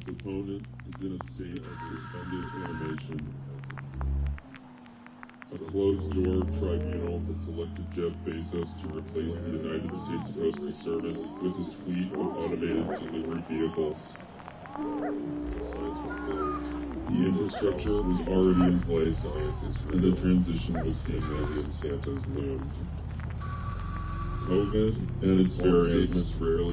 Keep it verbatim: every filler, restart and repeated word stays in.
Its opponent is in a state of suspended animation. A closed-door tribunal has selected Jeff Bezos to replace the United States Postal Service with his fleet of automated delivery vehicles. The infrastructure was already in place, and the transition was seamless. Santa's loomed. COVID and its variants rarely